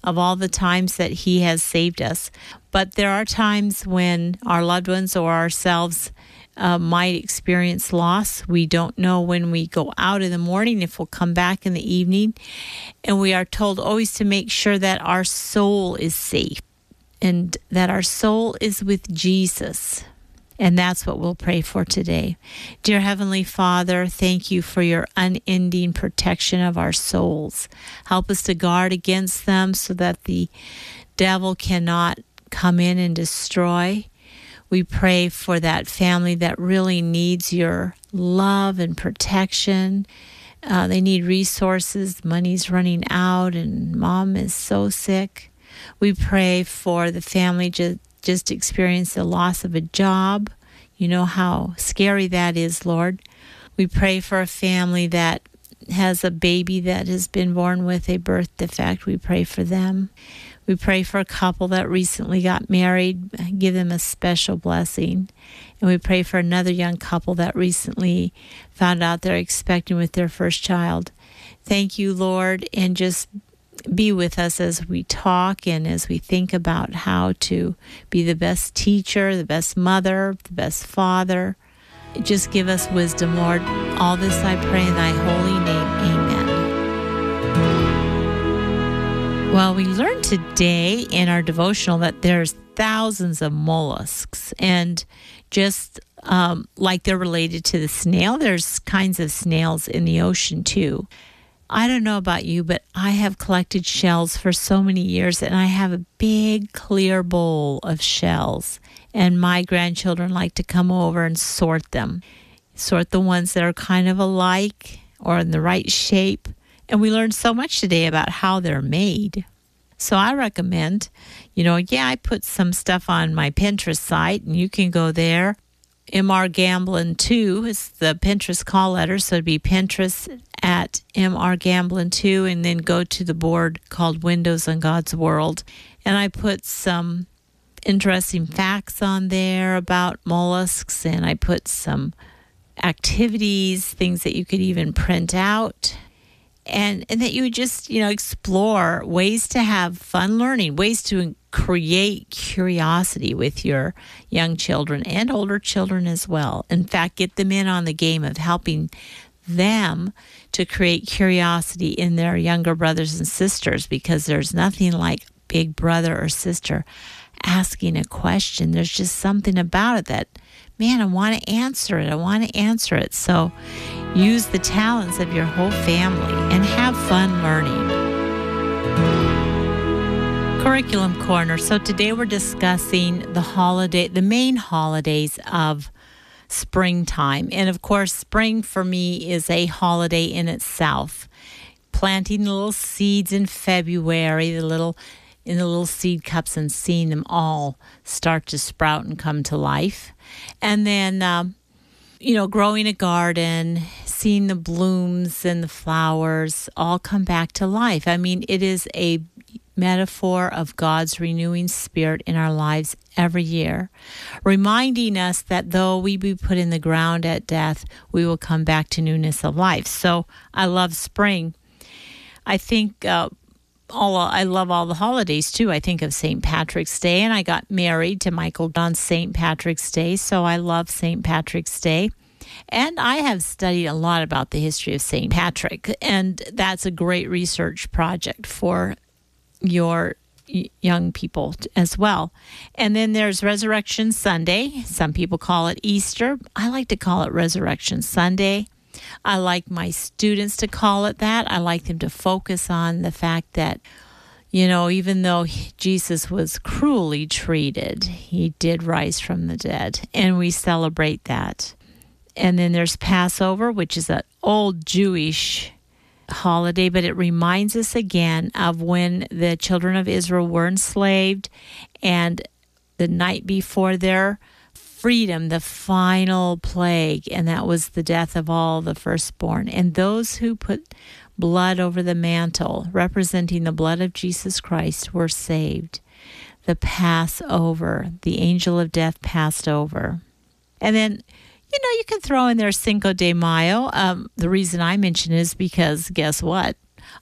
of all the times that He has saved us. But there are times when our loved ones or ourselves might experience loss. We don't know when we go out in the morning if we'll come back in the evening. And we are told always to make sure that our soul is safe and that our soul is with Jesus. And that's what we'll pray for today. Dear Heavenly Father, thank you for your unending protection of our souls. Help us to guard against them so that the devil cannot come in and destroy. We pray for that family that really needs your love and protection. They need resources. Money's running out and mom is so sick. We pray for the family just experienced the loss of a job. You know how scary that is, Lord. We pray for a family that has a baby that has been born with a birth defect. We pray for them. We pray for a couple that recently got married. Give them a special blessing. And we pray for another young couple that recently found out they're expecting with their first child. Thank you, Lord, and just be with us as we talk and as we think about how to be the best teacher, the best mother, the best father. Just give us wisdom, Lord. All this I pray in thy holy name. Amen. Well, we learned today in our devotional that there's thousands of mollusks, and just like they're related to the snail, there's kinds of snails in the ocean too. I don't know about you, but I have collected shells for so many years, and I have a big clear bowl of shells, and my grandchildren like to come over and sort them. Sort the ones that are kind of alike or in the right shape. And we learned so much today about how they're made. So I recommend, I put some stuff on my Pinterest site, and you can go there. MR Gamblin 2 is the Pinterest call letter, so it'd be Pinterest at MR Gamblin 2, and then go to the board called Windows on God's World. And I put some interesting facts on there about mollusks, and I put some activities, things that you could even print out. And that you would just, explore ways to have fun learning, ways to create curiosity with your young children and older children as well. In fact, get them in on the game of helping them to create curiosity in their younger brothers and sisters, because there's nothing like big brother or sister asking a question. There's just something about it that, man, I want to answer it. So use the talents of your whole family and have fun learning. Curriculum Corner. So today we're discussing the main holidays of springtime. And of course, spring for me is a holiday in itself. Planting little seeds in February, in the little seed cups, and seeing them all start to sprout and come to life. And then, growing a garden, seeing the blooms and the flowers all come back to life. I mean, it is a metaphor of God's renewing spirit in our lives every year, reminding us that though we be put in the ground at death, we will come back to newness of life. So I love spring. I think I love all the holidays too. I think of St. Patrick's Day, and I got married to Michael on St. Patrick's Day, so I love St. Patrick's Day. And I have studied a lot about the history of St. Patrick, and that's a great research project for your young people as well. And then there's Resurrection Sunday. Some people call it Easter. I like to call it Resurrection Sunday. I like my students to call it that. I like them to focus on the fact that, even though Jesus was cruelly treated, he did rise from the dead, and we celebrate that. And then there's Passover, which is an old Jewish holiday, but it reminds us again of when the children of Israel were enslaved, and the night before their freedom, the final plague, and that was the death of all the firstborn. And those who put blood over the mantle, representing the blood of Jesus Christ, were saved. The Passover, the angel of death passed over. And then, you can throw in there Cinco de Mayo. The reason I mention it is because, guess what?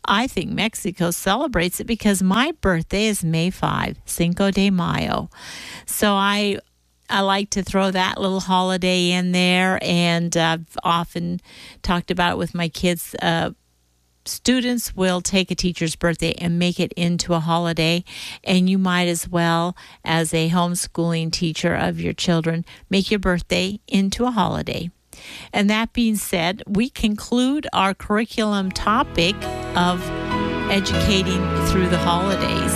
I think Mexico celebrates it because my birthday is May 5, Cinco de Mayo. So I like to throw that little holiday in there, and I've often talked about it with my kids. Students will take a teacher's birthday and make it into a holiday, and you might as well, as a homeschooling teacher of your children, make your birthday into a holiday. And that being said, we conclude our curriculum topic of educating through the holidays.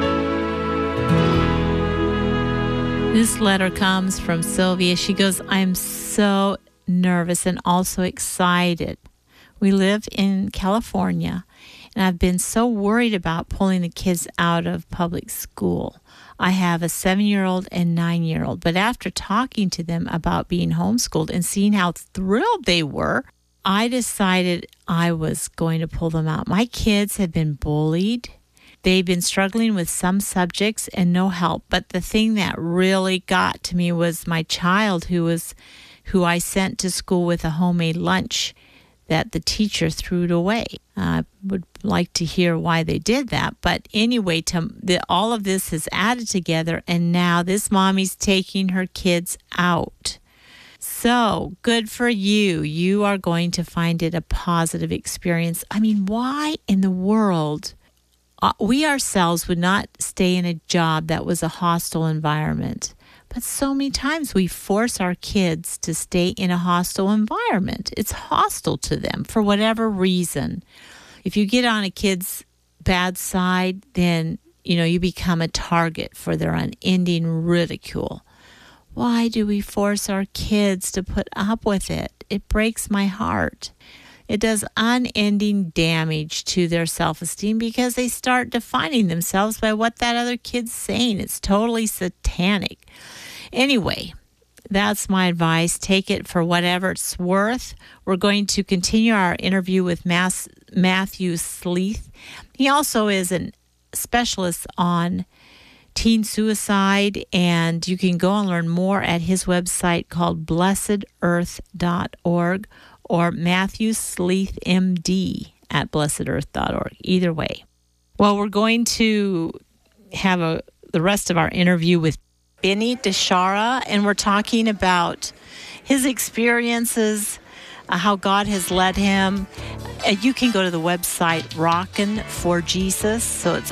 This letter comes from Sylvia. She goes, I'm so nervous and also excited. We live in California, and I've been so worried about pulling the kids out of public school. I have a 7-year-old and 9-year-old, but after talking to them about being homeschooled and seeing how thrilled they were, I decided I was going to pull them out. My kids have been bullied. They've been struggling with some subjects and no help, but the thing that really got to me was my child who I sent to school with a homemade lunch that the teacher threw it away. I would like to hear why they did that. But anyway, all of this is added together, and now this mommy's taking her kids out. So good for you. You are going to find it a positive experience. I mean, why in the world? We ourselves would not stay in a job that was a hostile environment. But so many times we force our kids to stay in a hostile environment. It's hostile to them for whatever reason. If you get on a kid's bad side, then, you become a target for their unending ridicule. Why do we force our kids to put up with it? It breaks my heart. It does unending damage to their self-esteem because they start defining themselves by what that other kid's saying. It's totally satanic. Anyway, that's my advice. Take it for whatever it's worth. We're going to continue our interview with Matthew Sleeth. He also is a specialist on teen suicide, and you can go and learn more at his website called blessedearth.org or Matthew Sleeth MD at blessedearth.org. Either way. Well, we're going to have the rest of our interview with Benny DeShara, and we're talking about his experiences, how God has led him. You can go to the website Rockin' for Jesus, so it's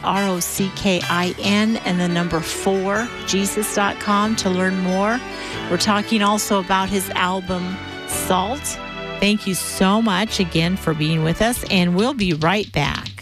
ROCKIN and the number 4, Jesus.com to learn more. We're talking also about his album Salt. Thank you so much again for being with us, and we'll be right back.